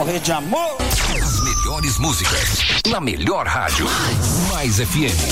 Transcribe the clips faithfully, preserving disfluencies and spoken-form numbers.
morrer de amor. As melhores músicas, na melhor rádio. Mais F M.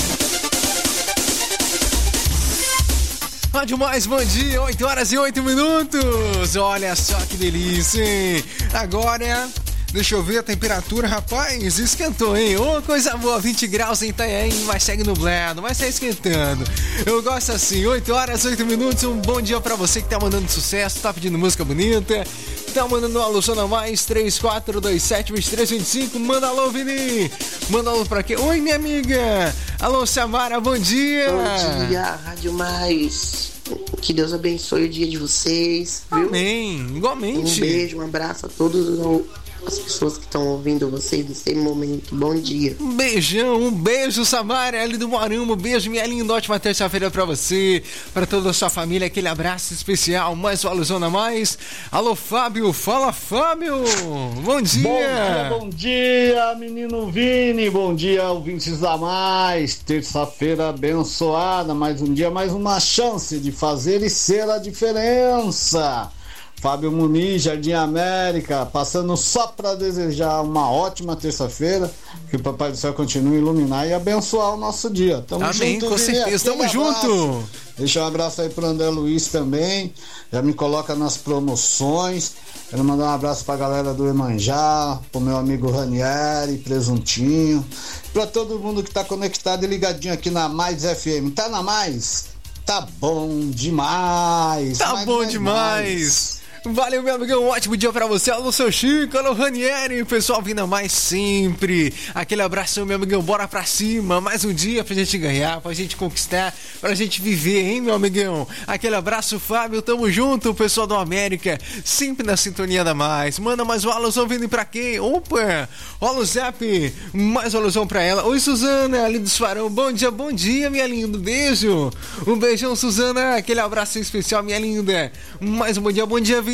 Rádio Mais, bom dia, oito horas e oito minutos. Olha só que delícia, hein? Agora, deixa eu ver a temperatura, rapaz, esquentou, hein? Ô, oh, coisa boa, vinte graus em Itanhaém, mas segue nublado, mas tá esquentando. Eu gosto assim, oito horas, oito minutos, um bom dia pra você que tá mandando sucesso, tá pedindo música bonita, tá mandando um alô, Zona Mais, três quatro dois sete, dois três dois cinco, manda alô, Vini, manda alô pra quê? Oi, minha amiga, alô, Samara, bom dia. Bom dia, Rádio Mais, que Deus abençoe o dia de vocês, viu? Amém, igualmente. Um beijo, um abraço a todos as pessoas que estão ouvindo vocês nesse momento. Bom dia. Um beijão, um beijo, Samara, ali do Moarama. Um beijo, minha linda, ótima terça-feira pra você, pra toda a sua família. Aquele abraço especial. Mais uma Zona Mais. Alô, Fábio. Fala, Fábio. Bom dia. Bom dia, bom dia, menino Vini. Bom dia, ouvintes da Mais. Terça-feira abençoada. Mais um dia, mais uma chance de fazer e ser a diferença. Fábio Muniz, Jardim América, passando só para desejar uma ótima terça-feira, que o Papai do Céu continue a iluminar e abençoar o nosso dia. Tamo Amém, junto, com Vini, certeza, tamo junto. Deixa um abraço aí pro André Luiz também, já me coloca nas promoções. Quero mandar um abraço pra galera do Emanjá, pro meu amigo Ranieri, Presuntinho, pra todo mundo que tá conectado e ligadinho aqui na Mais F M. Tá na Mais? Tá bom demais. Tá mais, bom mais, demais. Mais. Valeu, meu amigão, um ótimo dia pra você. Alô, seu Chico, alô, Ranieri, pessoal vindo mais sempre. Aquele abraço, meu amigão, bora pra cima. Mais um dia pra gente ganhar, pra gente conquistar, pra gente viver, hein, meu amigão. Aquele abraço, Fábio, tamo junto, pessoal do América, sempre na sintonia da Mais. Manda mais um alusão vindo pra quem? Opa, alô, Zap, mais um alusão pra ela. Oi, Suzana, ali do Suarão, bom dia, bom dia, minha linda, beijo. Um beijão, Suzana, aquele abraço especial, minha linda. Mais um bom dia, bom dia, Vini.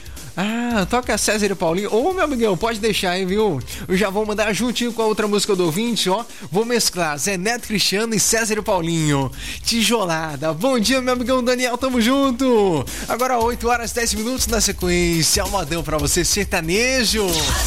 Ah, toca César e Paulinho. Ô, meu amigão, pode deixar aí, viu? Eu já vou mandar juntinho com a outra música do ouvinte, ó. Vou mesclar Zé Neto Cristiano e César e Paulinho. Tijolada. Bom dia, meu amigão Daniel, tamo junto. Agora oito horas e dez minutos na sequência. Um modão pra você, sertanejo.